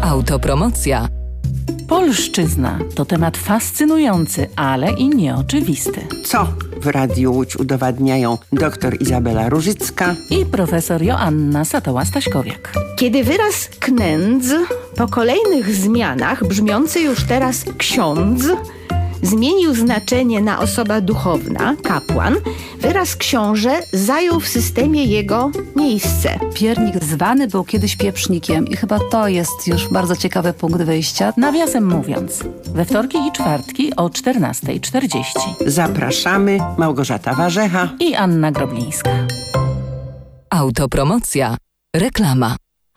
Autopromocja. Polszczyzna to temat fascynujący, ale i nieoczywisty. Co w Radiu Łódź udowadniają dr Izabela Różycka i profesor Joanna Satoła-Staśkowiak. Kiedy wyraz knędz po kolejnych zmianach, brzmiący już teraz ksiądz, zmienił znaczenie na osoba duchowna, kapłan, wyraz książę zajął w systemie jego miejsce. Piernik zwany był kiedyś pieprznikiem i chyba to jest już bardzo ciekawy punkt wyjścia. Nawiasem mówiąc, we wtorki i czwartki o 14:40. Zapraszamy Małgorzata Warzecha i Anna Groblińska. Autopromocja. Reklama.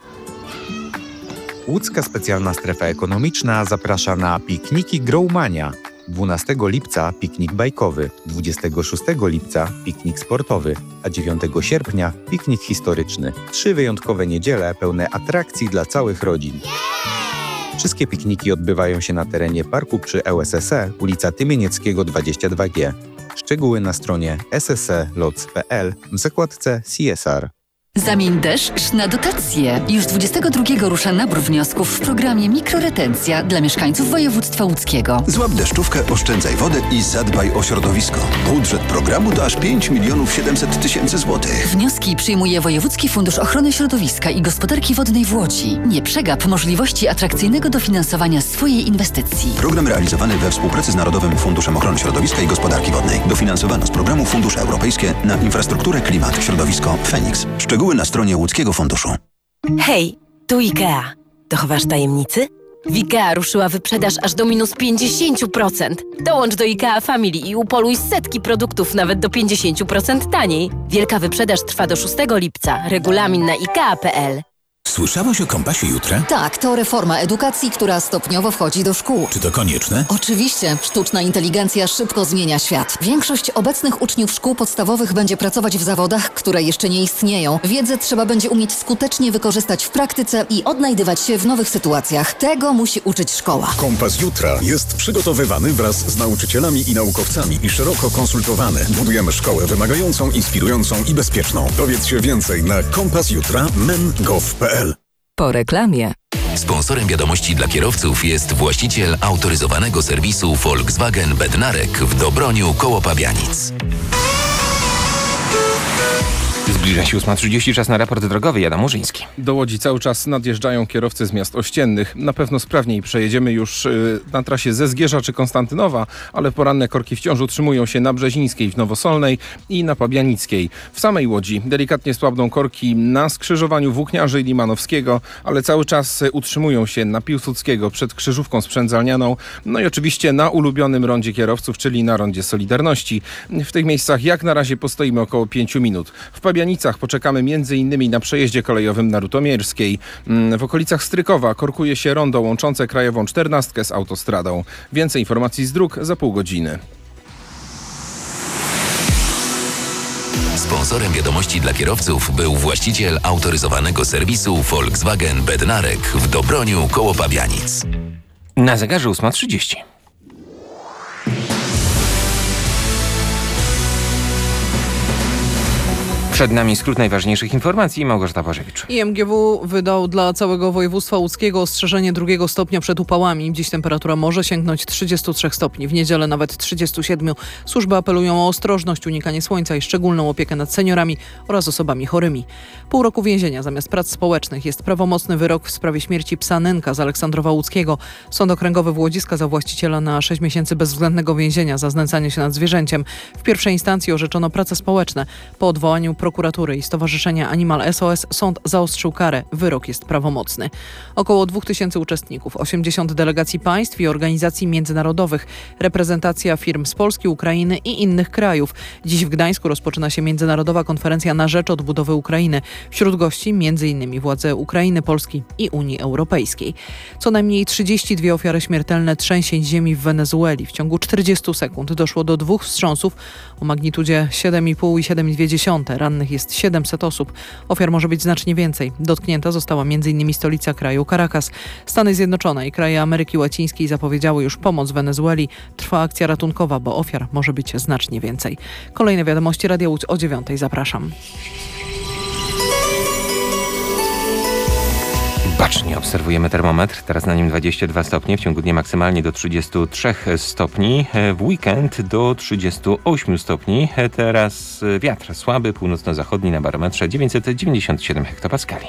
Łódzka Specjalna Strefa Ekonomiczna zaprasza na pikniki Growmania. 12 lipca piknik bajkowy, 26 lipca piknik sportowy, a 9 sierpnia piknik historyczny. 3 wyjątkowe niedziele pełne atrakcji dla całych rodzin. Wszystkie pikniki odbywają się na terenie parku przy ŁSSE, ulica Tymienieckiego 22G. Szczegóły na stronie ssloc.pl w zakładce CSR. Zamień deszcz na dotacje. Już 22 rusza nabór wniosków w programie Mikroretencja dla mieszkańców województwa łódzkiego. Złap deszczówkę, oszczędzaj wodę i zadbaj o środowisko. Budżet programu to aż 5 700 000 złotych. Wnioski przyjmuje Wojewódzki Fundusz Ochrony Środowiska i Gospodarki Wodnej w Łodzi. Nie przegap możliwości atrakcyjnego dofinansowania swojej inwestycji. Program realizowany we współpracy z Narodowym Funduszem Ochrony Środowiska i Gospodarki Wodnej. Dofinansowano z programu Fundusze Europejskie na infrastrukturę, klimat, środowisko, Feniks. Szczegóły na stronie Łódzkiego Funduszu. Hej, tu IKEA. Dochowasz tajemnicy? W IKEA ruszyła wyprzedaż aż do minus 50%. Dołącz do IKEA Family i upoluj setki produktów nawet do 50% taniej. Wielka wyprzedaż trwa do 6 lipca. Regulamin na ikea.pl. Słyszałaś o Kompasie Jutra? Tak, to reforma edukacji, która stopniowo wchodzi do szkół. Czy to konieczne? Oczywiście. Sztuczna inteligencja szybko zmienia świat. Większość obecnych uczniów szkół podstawowych będzie pracować w zawodach, które jeszcze nie istnieją. Wiedzę trzeba będzie umieć skutecznie wykorzystać w praktyce i odnajdywać się w nowych sytuacjach. Tego musi uczyć szkoła. Kompas Jutra jest przygotowywany wraz z nauczycielami i naukowcami i szeroko konsultowany. Budujemy szkołę wymagającą, inspirującą i bezpieczną. Dowiedz się więcej na kompasjutra.men.gov.pl. Po reklamie. Sponsorem wiadomości dla kierowców jest właściciel autoryzowanego serwisu Volkswagen Bednarek w Dobroniu koło Pabianic. Zbliża się 8:30, czas na raport drogowy. Adam Murzyński. Do Łodzi cały czas nadjeżdżają kierowcy z miast ościennych. Na pewno sprawniej przejedziemy już na trasie ze Zgierza czy Konstantynowa, ale poranne korki wciąż utrzymują się na Brzezińskiej w Nowosolnej i na Pabianickiej. W samej Łodzi delikatnie słabną korki na skrzyżowaniu Włókniarzy i Limanowskiego, ale cały czas utrzymują się na Piłsudskiego przed Krzyżówką Sprzędzalnianą, no i oczywiście na ulubionym rondzie kierowców, czyli na rondzie Solidarności. W tych miejscach jak na razie postoimy około 5 minut. W Pabianicach poczekamy m.in. na przejeździe kolejowym na Rutomierskiej. W okolicach Strykowa korkuje się rondo łączące Krajową 14 z autostradą. Więcej informacji z dróg za pół godziny. Sponsorem wiadomości dla kierowców był właściciel autoryzowanego serwisu Volkswagen Bednarek w Dobroniu koło Pabianic. Na zegarze 8:30. Przed nami skrót najważniejszych informacji. Małgorzata Bożewicz. IMGW wydał dla całego województwa łódzkiego ostrzeżenie 2 stopnia przed upałami. Dziś temperatura może sięgnąć 33 stopni. W niedzielę nawet 37. Służby apelują o ostrożność, unikanie słońca i szczególną opiekę nad seniorami oraz osobami chorymi. Pół roku więzienia zamiast prac społecznych jest prawomocny wyrok w sprawie śmierci psa Nynka z Aleksandrowa Łódzkiego. Sąd Okręgowy w Łodzi skazał właściciela na 6 miesięcy bezwzględnego więzienia za znęcanie się nad zwierzęciem. W pierwszej instancji orzeczono prace społeczne. Po odwołaniu prokuratury i Stowarzyszenia Animal SOS sąd zaostrzył karę. Wyrok jest prawomocny. Około 2000 uczestników, 80 delegacji państw i organizacji międzynarodowych, reprezentacja firm z Polski, Ukrainy i innych krajów. Dziś w Gdańsku rozpoczyna się Międzynarodowa Konferencja na rzecz odbudowy Ukrainy. Wśród gości m.in. władze Ukrainy, Polski i Unii Europejskiej. Co najmniej 32 ofiary śmiertelne trzęsień ziemi w Wenezueli. W ciągu 40 sekund doszło do 2 wstrząsów o magnitudzie 7,5 i 7,2. Rannych jest 700 osób. Ofiar może być znacznie więcej. Dotknięta została m.in. stolica kraju Caracas. Stany Zjednoczone i kraje Ameryki Łacińskiej zapowiedziały już pomoc Wenezueli. Trwa akcja ratunkowa, bo ofiar może być znacznie więcej. Kolejne wiadomości Radia Łódź o 9:00. Zapraszam. Bacznie obserwujemy termometr, teraz na nim 22 stopnie, w ciągu dnia maksymalnie do 33 stopni, w weekend do 38 stopni. Teraz wiatr słaby, północno-zachodni na barometrze 997 hektopaskali.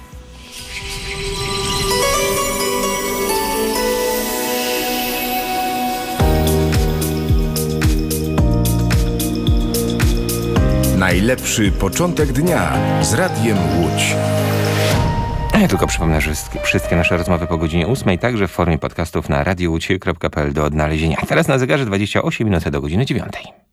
Najlepszy początek dnia z Radiem Łódź. Ja tylko przypomnę, że wszystkie nasze rozmowy po godzinie 8, także w formie podcastów na radiowódź.pl do odnalezienia. Teraz na zegarze 28 minut do godziny 9.